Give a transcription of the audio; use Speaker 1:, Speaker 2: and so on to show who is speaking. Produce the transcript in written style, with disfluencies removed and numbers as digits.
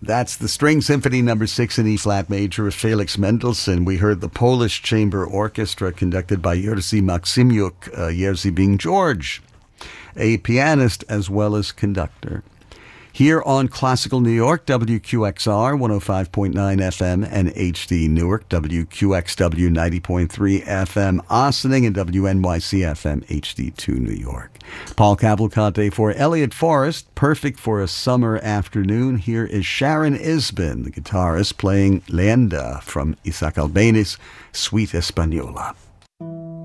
Speaker 1: That's the String Symphony Number 6 in E-flat major of Felix Mendelssohn. We heard the Polish Chamber Orchestra conducted by Jerzy Maksymiuk, Jerzy being George, a pianist as well as conductor. Here on Classical New York, WQXR 105.9 FM and HD Newark, WQXW 90.3 FM Ossining, and WNYC FM HD2 New York. Paul Cavalcante for Elliot Forrest, perfect for a summer afternoon. Here is Sharon Isbin, the guitarist, playing Leenda from Isaac Albéniz, Suite Española.